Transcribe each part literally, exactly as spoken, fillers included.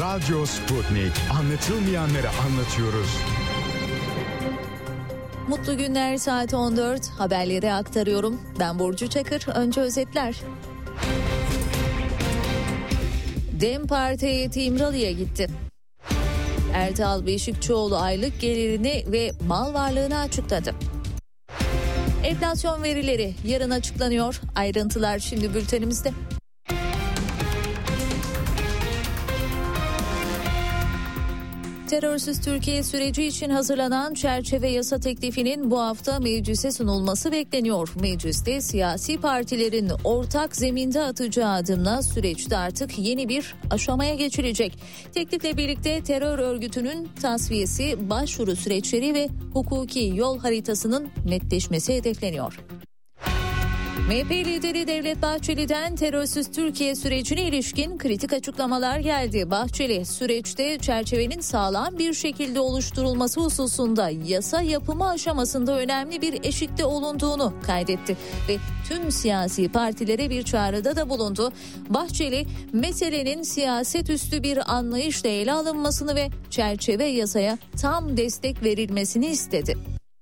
Radyo Sputnik. Anlatılmayanları anlatıyoruz. Mutlu günler, saat on dört, haberleri aktarıyorum. Ben Burcu Çakır. Önce özetler. DEM Parti heyeti İmralı'ya gitti. Erdal Beşikçioğlu aylık gelirini ve mal varlığını açıkladı. Enflasyon verileri yarın açıklanıyor. Ayrıntılar şimdi bültenimizde. Terörsüz Türkiye süreci için hazırlanan çerçeve yasa teklifinin bu hafta meclise sunulması bekleniyor. Mecliste siyasi partilerin ortak zeminde atacağı adımla süreçte artık yeni bir aşamaya geçilecek. Teklifle birlikte terör örgütünün tasfiyesi, başvuru süreçleri ve hukuki yol haritasının netleşmesi hedefleniyor. M H P lideri Devlet Bahçeli'den terörsüz Türkiye sürecine ilişkin kritik açıklamalar geldi. Bahçeli, süreçte çerçevenin sağlam bir şekilde oluşturulması hususunda yasa yapımı aşamasında önemli bir eşikte olunduğunu kaydetti ve tüm siyasi partilere bir çağrıda da bulundu. Bahçeli, meselenin siyaset üstü bir anlayışla ele alınmasını ve çerçeve yasaya tam destek verilmesini istedi.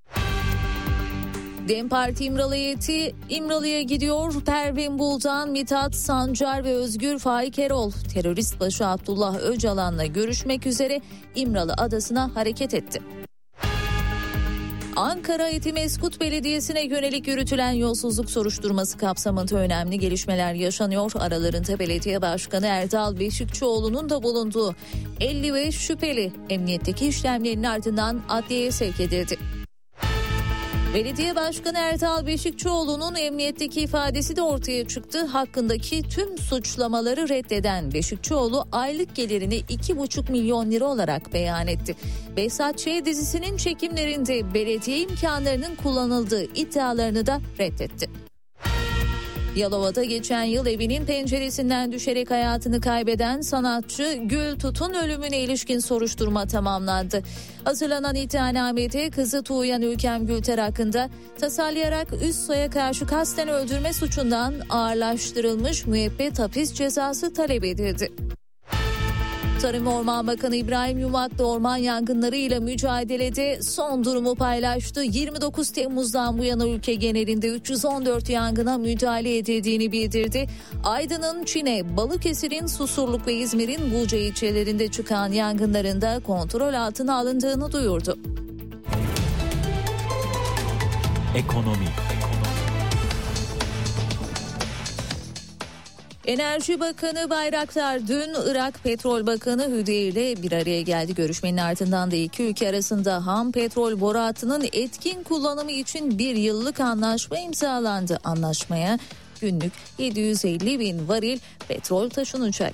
DEM Parti İmralı heyeti İmralı'ya gidiyor. Pervin Buldan, Mithat Sancar ve Özgür Faik Erol terörist başı Abdullah Öcalan'la görüşmek üzere İmralı Adası'na hareket etti. Ankara Etimeskut Belediyesi'ne yönelik yürütülen yolsuzluk soruşturması kapsamında önemli gelişmeler yaşanıyor. Aralarında Belediye Başkanı Erdal Beşikçioğlu'nun da bulunduğu elli beş şüpheli emniyetteki işlemlerin ardından adliyeye sevk edildi. Belediye Başkanı Erdal Beşikçioğlu'nun emniyetteki ifadesi de ortaya çıktı. Hakkındaki tüm suçlamaları reddeden Beşikçioğlu aylık gelirini iki buçuk milyon lira olarak beyan etti. Behzat Ç. dizisinin çekimlerinde belediye imkanlarının kullanıldığı iddialarını da reddetti. Yalova'da geçen yıl evinin penceresinden düşerek hayatını kaybeden sanatçı Gül Tut'un ölümüne ilişkin soruşturma tamamlandı. Hazırlanan iddianamede kızı Tuğyan Ülkem Gülter hakkında tasarlayarak üst soya karşı kasten öldürme suçundan ağırlaştırılmış müebbet hapis cezası talep edildi. Tarım Orman Bakanı İbrahim Yumaklı orman yangınlarıyla mücadelede son durumu paylaştı. yirmi dokuz Temmuz'dan bu yana ülke genelinde üç yüz on dört yangına müdahale edildiğini bildirdi. Aydın'ın Çin'e, Balıkesir'in Susurluk ve İzmir'in Buca ilçelerinde çıkan yangınlarında kontrol altına alındığını duyurdu. Ekonomi. Enerji Bakanı Bayraktar dün Irak Petrol Bakanı Hüdeyr ile bir araya geldi. Görüşmenin ardından da iki ülke arasında ham petrol boru hattının etkin kullanımı için bir yıllık anlaşma imzalandı. Anlaşmaya günlük yedi yüz elli bin varil petrol taşınacak.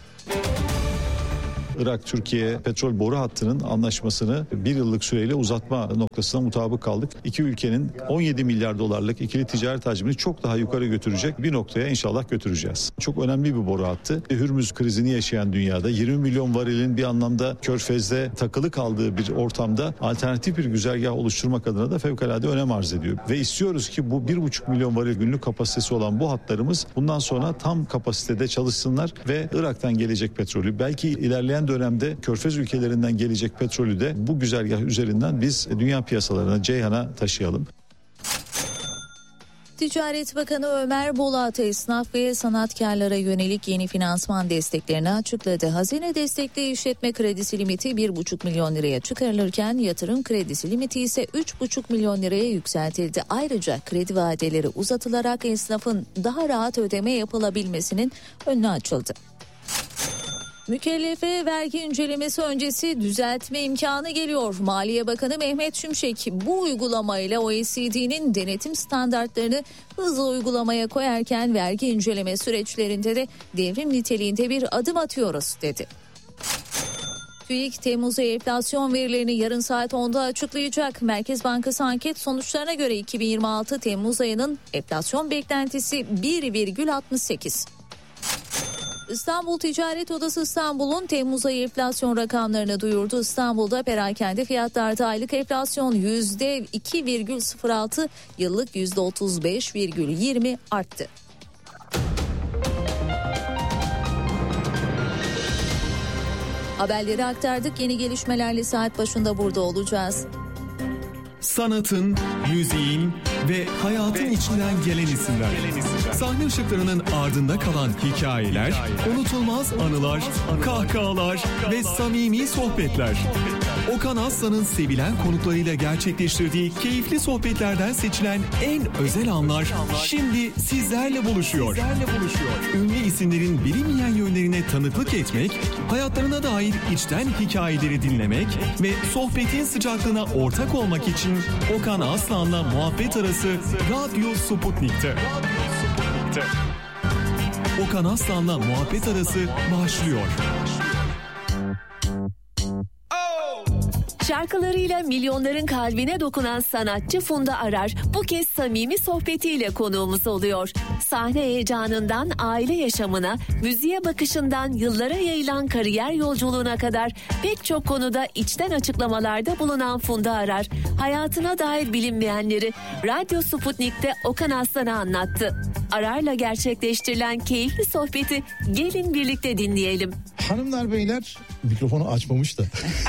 Irak-Türkiye petrol boru hattının anlaşmasını bir yıllık süreyle uzatma noktasına mutabık kaldık. İki ülkenin on yedi milyar dolarlık ikili ticaret hacmini çok daha yukarı götürecek bir noktaya inşallah götüreceğiz. Çok önemli bir boru hattı. Hürmüz krizini yaşayan dünyada yirmi milyon varilin bir anlamda Körfez'de takılı kaldığı bir ortamda alternatif bir güzergah oluşturmak adına da fevkalade önem arz ediyor. Ve istiyoruz ki bu bir buçuk milyon varil günlük kapasitesi olan bu hatlarımız bundan sonra tam kapasitede çalışsınlar ve Irak'tan gelecek petrolü, belki ilerleyen dönemde Körfez ülkelerinden gelecek petrolü de bu güzergah üzerinden biz dünya piyasalarına, Ceyhan'a taşıyalım. Ticaret Bakanı Ömer Bolat esnaf ve sanatkarlara yönelik yeni finansman desteklerini açıkladı. Hazine destekli işletme kredisi limiti bir buçuk milyon liraya çıkarılırken yatırım kredisi limiti ise üç buçuk milyon liraya yükseltildi. Ayrıca kredi vadeleri uzatılarak esnafın daha rahat ödeme yapılabilmesinin önüne açıldı. Mükellefe vergi incelemesi öncesi düzeltme imkanı geliyor. Maliye Bakanı Mehmet Şimşek bu uygulamayla O E C D'nin denetim standartlarını hızlı uygulamaya koyarken vergi inceleme süreçlerinde de devrim niteliğinde bir adım atıyoruz dedi. TÜİK Temmuz ayı enflasyon verilerini yarın saat onda açıklayacak. Merkez Bankası anket sonuçlarına göre iki bin yirmi altı Temmuz ayının enflasyon beklentisi bir virgül altmış sekiz. İstanbul Ticaret Odası İstanbul'un Temmuz ayı enflasyon rakamlarını duyurdu. İstanbul'da perakende fiyatlarda aylık enflasyon yüzde iki virgül sıfır altı, yıllık yüzde otuz beş virgül yirmi arttı. Haberleri aktardık. Yeni gelişmelerle saat başında burada olacağız. Sanatın, müziğin ve hayatın ve içinden gelen isimler. Sahne ışıklarının ardında kalan hikayeler, unutulmaz anılar, kahkahalar ve samimi sohbetler. Okan Aslan'ın sevilen konuklarıyla gerçekleştirdiği keyifli sohbetlerden seçilen en özel anlar şimdi sizlerle buluşuyor. Ünlü isimlerin bilinmeyen yönlerine tanıklık etmek, hayatlarına dair içten hikayeleri dinlemek ve sohbetin sıcaklığına ortak olmak için Okan Aslan'la muhabbet arası Radyo Sputnik'te. Okan Aslan'la muhabbet arası başlıyor. Şarkılarıyla milyonların kalbine dokunan sanatçı Funda Arar bu kez samimi sohbetiyle konuğumuz oluyor. Sahne heyecanından aile yaşamına, müziğe bakışından yıllara yayılan kariyer yolculuğuna kadar pek çok konuda içten açıklamalarda bulunan Funda Arar, hayatına dair bilinmeyenleri Radyo Sputnik'te Okan Aslan'a anlattı. Arar'la gerçekleştirilen keyifli sohbeti gelin birlikte dinleyelim. Hanımlar beyler, mikrofonu açmamış da.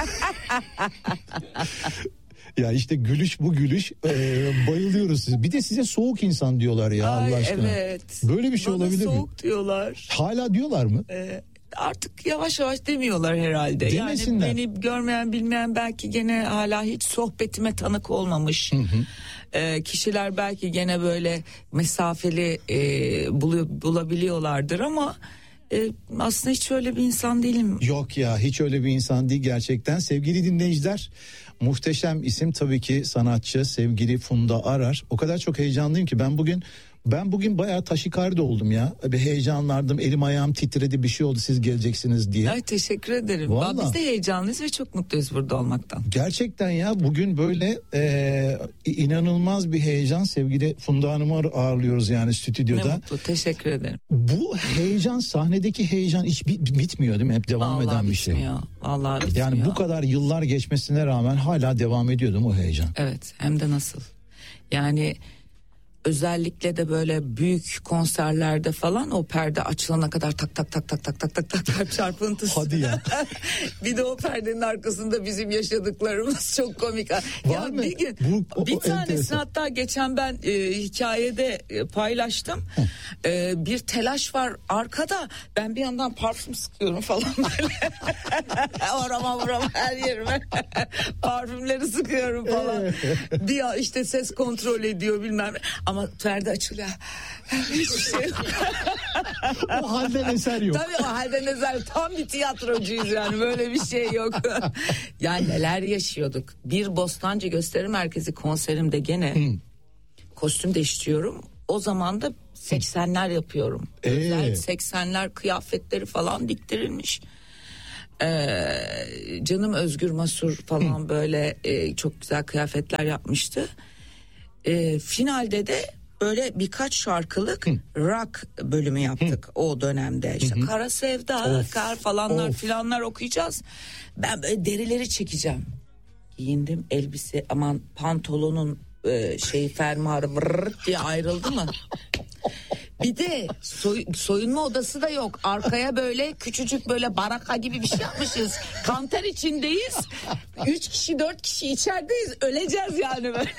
Ya işte gülüş bu gülüş, ee, bayılıyoruz siz. Bir de size soğuk insan diyorlar ya. Ay, Allah aşkına. Evet. Böyle bir şey Bana olabilir mi? Soğuk diyorlar. Hala diyorlar mı? Ee, artık yavaş yavaş demiyorlar herhalde. Demesinler. Yani beni görmeyen bilmeyen belki gene hala hiç sohbetime tanık olmamış. Hı hı. Ee, kişiler belki gene böyle mesafeli e, bulu, bulabiliyorlardır ama e, aslında hiç öyle bir insan değilim. Yok ya, hiç öyle bir insan değil gerçekten. Sevgili dinleyiciler, muhteşem isim tabii ki sanatçı sevgili Funda Arar. O kadar çok heyecanlıyım ki ben bugün ben bugün bayağı taşikardi oldum ya. Bir heyecanlandım, elim ayağım titredi, bir şey oldu siz geleceksiniz diye. Ay, teşekkür ederim. Vallahi. Biz de heyecanlıyız ve çok mutluyuz burada olmaktan. Gerçekten ya, bugün böyle e, inanılmaz bir heyecan. Sevgili Funda Hanım'ı ağırlıyoruz yani stüdyoda. Ne mutlu, teşekkür ederim. Bu heyecan, sahnedeki heyecan hiç bitmiyor değil mi? Hep devam Vallahi eden bir bitmiyor. şey. Vallahi bitmiyor. Yani bu kadar yıllar geçmesine rağmen hala devam ediyor değil mi o heyecan? Evet, hem de nasıl. Yani özellikle de böyle büyük konserlerde falan o perde açılana kadar tak tak tak tak tak tak tak tak tak çarpıntısı. Hadi ya. Bir de o perdenin arkasında bizim yaşadıklarımız çok komik. Var ya mı? bir gün Bu, o, bir o tanesini enteresan. hatta geçen ben e, hikayede e, paylaştım. E, bir telaş var arkada. Ben bir yandan parfüm sıkıyorum falan böyle. Orama orama her yerime parfümleri sıkıyorum falan. Bir işte ses kontrol ediyor bilmem. Ama perde açılıyor. Hiçbir şey yok. O halden eser yok. Tabii o halden eser. Tam bir tiyatrocuyuz yani. Böyle bir şey yok. Yani neler yaşıyorduk. Bir Bostancı Gösteri Merkezi konserimde gene hmm. kostüm değiştiriyorum. O zaman da seksenler yapıyorum. Ee? Özel seksenler kıyafetleri falan diktirilmiş. Ee, canım Özgür Masur falan hmm. böyle e, çok güzel kıyafetler yapmıştı. E, finalde de böyle birkaç şarkılık Hı. rock bölümü yaptık Hı. o dönemde. İşte Hı-hı. Kara Sevda, of. Kar falanlar of. filanlar okuyacağız. Ben böyle derileri çekeceğim. Giyindim elbise, aman pantolonun e, şey fermuarı vırrt diye ayrıldı mı? Bir de soy, soyunma odası da yok. Arkaya böyle küçücük böyle baraka gibi bir şey yapmışız. Kanter içindeyiz. Üç kişi dört kişi içerideyiz. Öleceğiz yani böyle.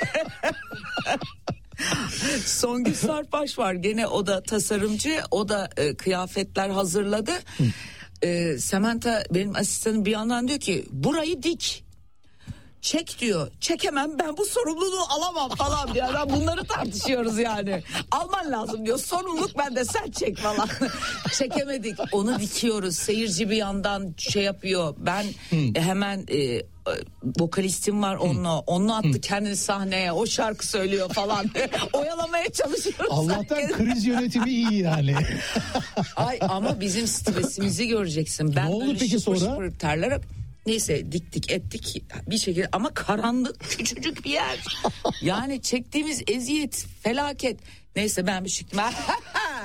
Songül Sarpaş var. Gene o da tasarımcı. O da e, kıyafetler hazırladı. E, Samantha benim asistanım bir yandan diyor ki burayı dik. Çek diyor. Çekemem, ben bu sorumluluğu alamam falan diyor. Yani bunları tartışıyoruz yani. Alman lazım diyor. Sorumluluk bende, sen çek falan. Çekemedik. Onu dikiyoruz. Seyirci bir yandan şey yapıyor. Ben hmm. hemen e, vokalistim var onunla. Onunla attı hmm. kendini sahneye. O şarkı söylüyor falan. Oyalamaya çalışıyoruz. Allah'tan kriz yönetimi iyi yani. Ay ama bizim stresimizi göreceksin. Ben ne oldu peki sonra? Şıpır şıpır terler. Neyse diktik ettik bir şekilde ama karanlık küçücük bir yer. Yani çektiğimiz eziyet felaket. Neyse ben bir şekilde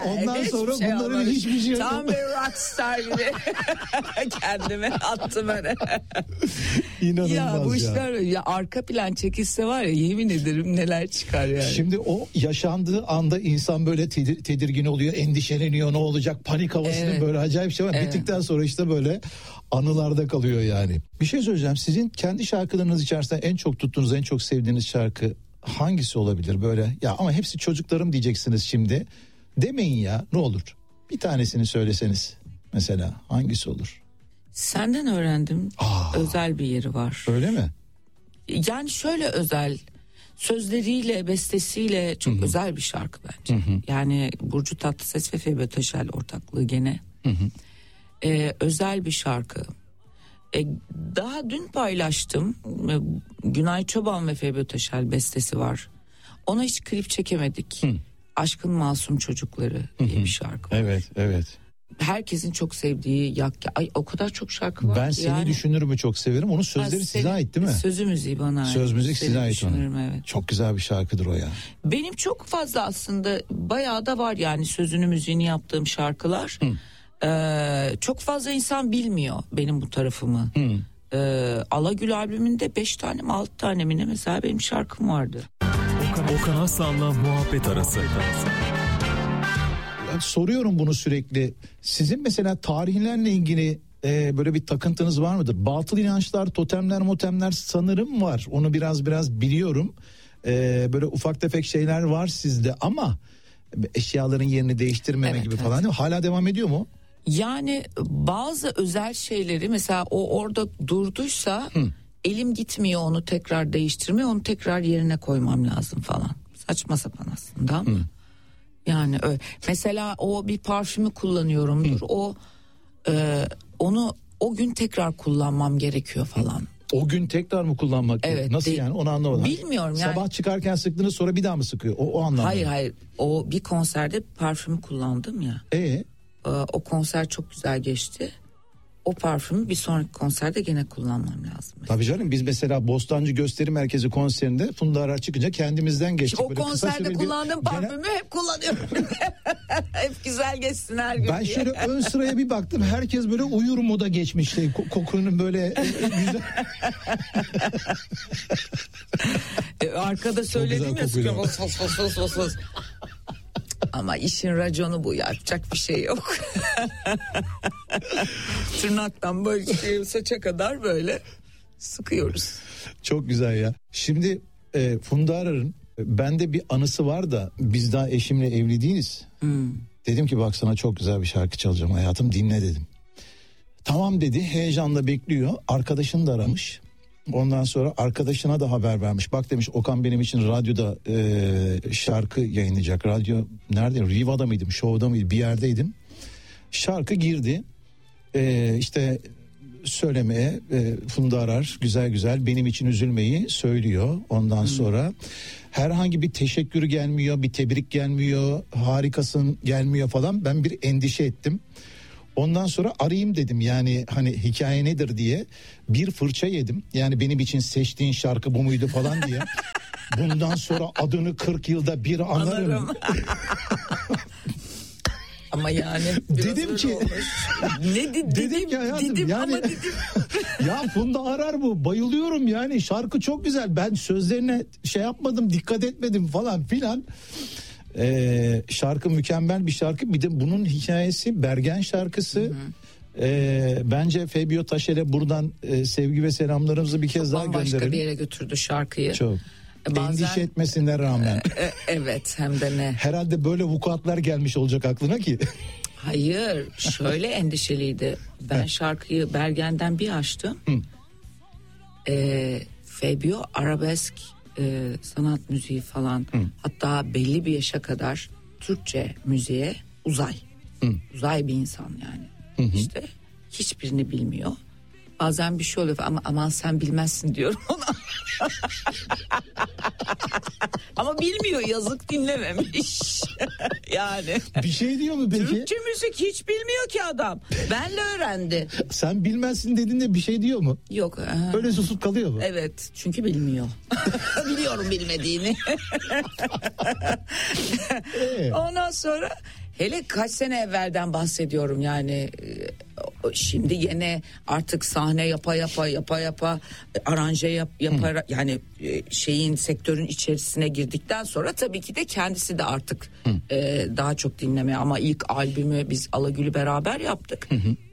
ondan hiçbir sonra şey bunların olmadı. hiçbir şey yok. Tam bir rockstar gibi kendimi attım öyle. İnanılmaz ya. Ya bu işler ya arka plan çekilse var ya yemin ederim neler çıkar yani. Şimdi o yaşandığı anda insan böyle tedir- tedirgin oluyor, endişeleniyor, ne olacak, panik havasının Evet. böyle acayip şey var. Evet. Bittikten sonra işte böyle anılarda kalıyor yani. Bir şey söyleyeceğim, sizin kendi şarkılarınız içerisinde en çok tuttuğunuz, en çok sevdiğiniz şarkı hangisi olabilir böyle? Ya ama hepsi çocuklarım diyeceksiniz şimdi. Demeyin ya, ne olur. Bir tanesini söyleseniz mesela hangisi olur? Senden öğrendim. Aa. Özel bir yeri var. Öyle mi? Yani şöyle özel, sözleriyle, bestesiyle çok Hı-hı. özel bir şarkı bence. Hı-hı. Yani Burcu Tatlıses ve Febe Taşel ortaklığı gene. Ee, özel bir şarkı. Ee, daha dün paylaştım. Ee, Günay Çoban ve Febe Taşel bestesi var. Ona hiç klip çekemedik. Hı. Aşkın Masum Çocukları diye Hı-hı. bir şarkı var. Evet, evet. Herkesin çok sevdiği yak ay o kadar çok şarkı var ben ki seni yani. düşünürümü çok severim. Onun sözleri Ha, size seni, ait değil mi? Sözü müziği bana ait. Söz müzik Seni size ait ona. Evet. Çok güzel bir şarkıdır o ya. Benim çok fazla aslında bayağı da var yani sözünü müziğini yaptığım şarkılar. Ee, çok fazla insan bilmiyor benim bu tarafımı. Ee, Alagül albümünde beş tane mi altı tane mi ne mesela benim şarkım vardı. Okan, Okan Aslan'la muhabbet arası. Ben soruyorum bunu sürekli. Sizin mesela tarihlerle ilgili e, böyle bir takıntınız var mıdır? Batıl inançlar, totemler, motemler sanırım var. Onu biraz biraz biliyorum. E, böyle ufak tefek şeyler var sizde ama eşyaların yerini değiştirmeme Evet, gibi evet. falan değil mi? Hala devam ediyor mu? Yani bazı özel şeyleri mesela o orada durduysa Hı. elim gitmiyor onu tekrar değiştirmeye, onu tekrar yerine koymam lazım falan. Saçma sapan aslında ama. Hı. Yani öyle. Mesela o bir parfümü kullanıyorumdur. Hı. O e, onu o gün tekrar kullanmam gerekiyor falan. O gün tekrar mı kullanmak? Evet. Nasıl de, yani onu anlamadım. Bilmiyorum yani. Sabah çıkarken sıktınız sonra bir daha mı sıkıyor? O, o anlamda. Hayır hayır. O bir konserde parfümü kullandım ya. Ee? O konser çok güzel geçti. O parfümü bir sonraki konserde gene kullanmam lazım. Mesela. Tabii canım, biz mesela Bostancı Gösteri Merkezi konserinde Funda Arar çıkınca kendimizden geçtik. O böyle konserde kullandığım bir... parfümü Gene... hep kullanıyorum. Hep güzel geçsin her gün Ben diye. şöyle ön sıraya bir baktım, herkes böyle uyur moda geçmişti. Kokunun böyle güzel. e, arkada söyledim ya sıkıyorum. Fos fos fos fos fos. Ama işin raconu bu, yapacak bir şey yok. Tırnaktan böyle şey, saça kadar böyle sıkıyoruz. Çok güzel ya. Şimdi e, Funda Arar'ın bende bir anısı var da biz daha eşimle evli değiliz. Hmm. Dedim ki bak sana çok güzel bir şarkı çalacağım hayatım, dinle dedim. Tamam dedi, heyecanla bekliyor. Arkadaşını da aramış. Ondan sonra arkadaşına da haber vermiş. Bak demiş, Okan benim için radyoda e, şarkı yayınlayacak. Radyo nerede? Riva'da mıydım? Show'da mıydım? Bir yerdeydim. Şarkı girdi. E, işte söylemeye e, Funda Arar güzel güzel benim için üzülmeyi söylüyor. Ondan hmm. sonra herhangi bir teşekkür gelmiyor, bir tebrik gelmiyor, harikasın gelmiyor falan. Ben bir endişe ettim. Ondan sonra arayayım dedim, yani hani hikaye nedir diye. Bir fırça yedim, yani benim için seçtiğin şarkı bu muydu falan diye. Bundan sonra adını kırk yılda bir anarım. Ama yani dedim ki ne dedim, dedim ki hayatım dedim yani ama dedim. Ya Funda Arar bu, bayılıyorum yani, şarkı çok güzel, ben sözlerine şey yapmadım, dikkat etmedim falan filan. Ee, şarkı mükemmel bir şarkı, bir de bunun hikayesi Bergen şarkısı. Hı hı. Ee, bence Febio Taşer'e buradan e, sevgi ve selamlarımızı bir kez çok daha gönderelim. Başka bir yere götürdü şarkıyı. Çok. Bazen, endişe etmesine rağmen. E, evet hem de ne. Herhalde böyle vukuatlar gelmiş olacak aklına ki. Hayır, şöyle endişeliydi. Ben şarkıyı Bergen'den bir açtım. Ee, Febio arabesk e, sanat müziği falan, Hı. hatta belli bir yaşa kadar Türkçe müziğe uzay. Hı. Uzay bir insan yani. Hı hı. İşte hiçbirini bilmiyor. Bazen bir şey oluyor ama aman sen bilmezsin diyorum ona. Ama bilmiyor, yazık, dinlememiş. Yani. Bir şey diyor mu peki? Türkçe müzik hiç bilmiyor ki adam. Benle öğrendi. Sen bilmezsin dediğinde bir şey diyor mu? Yok. Öyle susup kalıyor mu? Evet, çünkü bilmiyor. Biliyorum bilmediğini. Ondan sonra Hele kaç sene evvelden bahsediyorum yani. Şimdi yine artık sahne yapa yapa yapa yapa aranje yap, yapar yani şeyin sektörün içerisine girdikten sonra tabii ki de kendisi de artık e, daha çok dinlemeye, ama ilk albümü biz Alagül'ü beraber yaptık. Hı hı.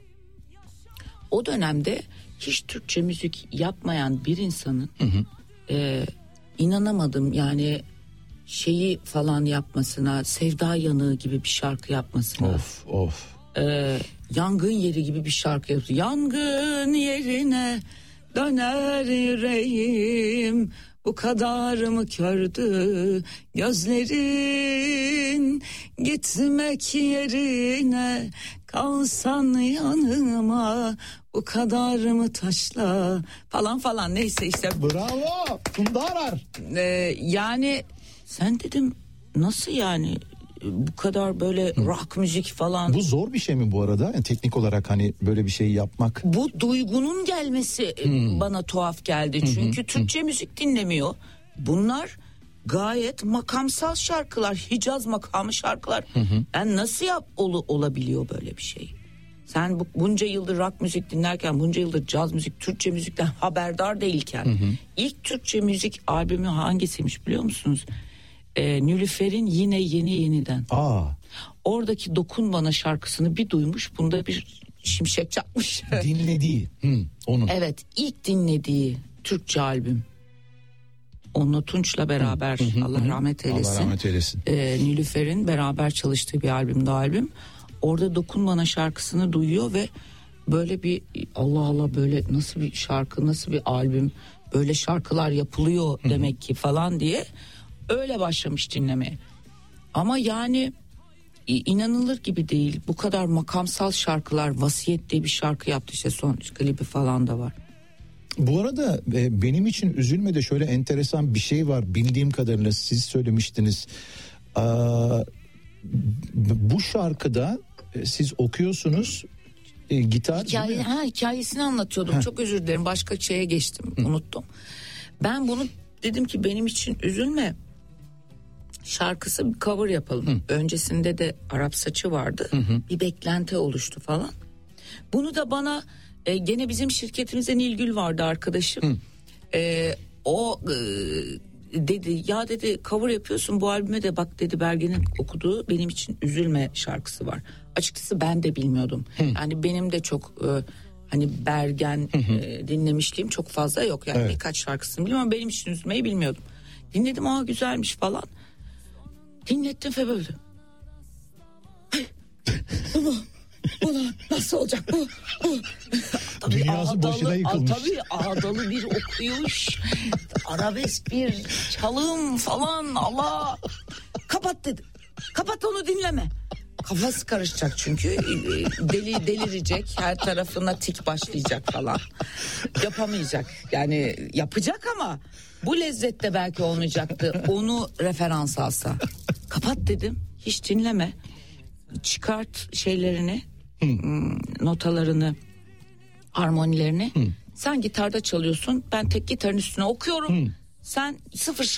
O dönemde hiç Türkçe müzik yapmayan bir insanın hı hı. E, inanamadım yani şeyi falan yapmasına, Sevda Yanığı gibi bir şarkı yapmasına. Of of. Ee, Yangın Yeri gibi bir şarkı yaptı. Yangın yerine döner yüreğim, bu kadar mı kördü gözlerin, gitmek yerine kalsan yanıma, bu kadar mı taşla falan falan, neyse işte. Bravo Funda Arar. Ee, yani sen dedim nasıl yani bu kadar böyle Hı. rock müzik falan. Bu zor bir şey mi bu arada? Yani teknik olarak hani böyle bir şey yapmak. Bu duygunun gelmesi hmm. bana tuhaf geldi. Hı-hı. Çünkü Türkçe Hı. müzik dinlemiyor. Bunlar gayet makamsal şarkılar, Hicaz makamı şarkılar. Hı-hı. Yani nasıl yap ol, olabiliyor böyle bir şey? Sen bu, bunca yıldır rock müzik dinlerken, bunca yıldır caz müzik, Türkçe müzikten haberdar değilken, Hı-hı. ilk Türkçe müzik albümü hangisiymiş biliyor musunuz? Ee, Nilüfer'in Yine Yeni Yeniden. Aa. Oradaki Dokun Bana şarkısını bir duymuş, bunda bir şimşek çakmış. Dinlediği. Hı, onun. Evet, ilk dinlediği Türkçe albüm. Onunla Tunç'la beraber hı, hı, Allah hı. rahmet eylesin. Allah rahmet eylesin. Ee, Nilüfer'in beraber çalıştığı bir albümde albüm. Orada Dokun Bana şarkısını duyuyor ve böyle bir Allah Allah, böyle nasıl bir şarkı, nasıl bir albüm, böyle şarkılar yapılıyor hı. demek ki falan diye öyle başlamış dinlemeye. Ama yani inanılır gibi değil. Bu kadar makamsal şarkılar, Vasiyet diye bir şarkı yaptı, işte son klibi falan da var. Bu arada e, benim için Üzülme'de şöyle enteresan bir şey var. Bildiğim kadarıyla siz söylemiştiniz. Aa, bu şarkıda e, siz okuyorsunuz, e, gitar. Hikaye, ha, hikayesini anlatıyordum. Ha. Çok özür dilerim, başka şeye geçtim, Hı. unuttum. Ben bunu dedim ki benim için Üzülme şarkısı bir cover yapalım. Hı. Öncesinde de Arap Saçı vardı. Hı hı. Bir beklenti oluştu falan. Bunu da bana e, gene bizim şirketimizde Nilgül vardı arkadaşım. E, o e, dedi ya dedi cover yapıyorsun bu albüme de, bak dedi Bergen'in okuduğu Benim için Üzülme şarkısı var. Açıkçası ben de bilmiyordum. Hı. Yani benim de çok e, hani Bergen hı hı. E, dinlemişliğim çok fazla yok. Yani evet. birkaç şarkısını biliyorum ama Benim için Üzülmeyi bilmiyordum. Dinledim, aa güzelmiş falan. Dinlettim ve böyle. Bu, bu nasıl olacak bu? bu. Tabii Dünyası ağdalı, boşuna yıkılmış. Tabii ağdalı bir okuyuş, arabesk bir çalım falan. Allah, kapat dedi. Kapat, onu dinleme. Kafası karışacak çünkü, deli delirecek, her tarafına tik başlayacak falan. Yapamayacak yani, yapacak ama bu lezzette belki olmayacaktı. Onu referans alsa. Kapat dedim, hiç dinleme. Çıkart şeylerini, hmm. notalarını, harmonilerini. Hmm. Sen gitarda çalıyorsun, ben tek gitarın üstüne okuyorum. Hmm. Sen sıfır